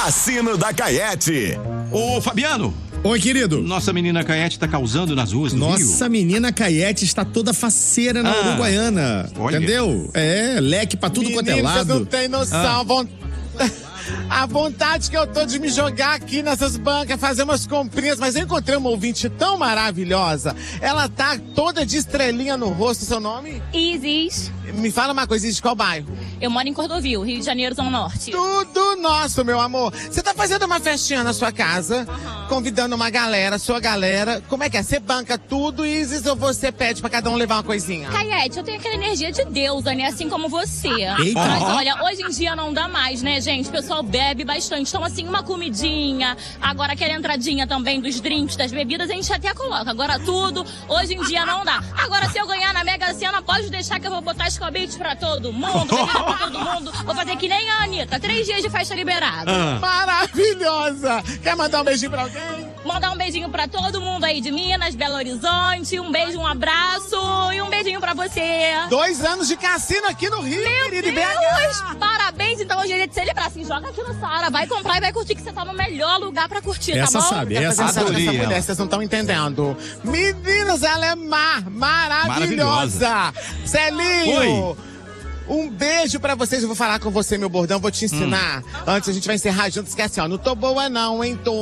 Cassino da Caete. Ô, Fabiano. Oi, querido. Nossa menina Caete tá causando nas ruas do Rio. Nossa menina Caete está toda faceira na Uruguaiana. Olha. Entendeu? É, leque pra tudo quanto é lado. Você não tem noção. A vontade que eu tô de me jogar aqui nessas bancas, fazer umas comprinhas, mas eu encontrei uma ouvinte tão maravilhosa. Ela tá toda de estrelinha no rosto. Seu nome? Isis. Me fala uma coisa, Isis, qual bairro? Eu moro em Cordovil, Rio de Janeiro, Zona Norte. Tudo nosso, meu amor. Você tá fazendo uma festinha na sua casa, convidando uma galera, sua galera. Como é que é? Você banca tudo, Isis, ou você pede pra cada um levar uma coisinha? Caete, eu tenho aquela energia de deusa, né? Assim como você. Eita. Mas olha, hoje em dia não dá mais, né, gente? O pessoal bebe bastante. Então, assim, uma comidinha, agora aquela entradinha também dos drinks, das bebidas, a gente até coloca. Agora tudo, hoje em dia não dá. Agora, se eu ganhar na Mega Sena, pode deixar que eu vou botar escobite pra todo mundo, bebida pra todo mundo. Vou fazer que nem a Anitta, 3 dias de festa liberada. Maravilhosa! Quer mandar um beijinho pra alguém? Mandar um beijinho pra todo mundo aí de Minas, Belo Horizonte. Um beijo, um abraço e um beijinho pra você. 2 anos de cassino aqui no Rio, querido, Deus, parabéns, então hoje é dia de celebrar. Se joga aqui no Saara, vai comprar e vai curtir, que você tá no melhor lugar pra curtir, Essa tá bom? sabe, essa Essa Adorei mulher, ela. vocês não estão entendendo. Meninas, ela é maravilhosa. Celinho. Oi. Um beijo pra vocês, eu vou falar com você, meu bordão, vou te ensinar. Antes a gente vai encerrar juntos, que é assim, ó, não tô boa não, hein, tô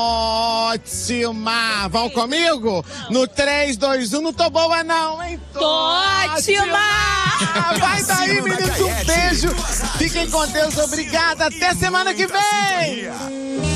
ótima. Vão comigo? No 3, 2, 1, não tô boa não, hein, Tô ótima! Vai daí, Cassino da meninos, um Caete. beijo. Fiquem com Deus, obrigada, até semana que vem. Sintonia.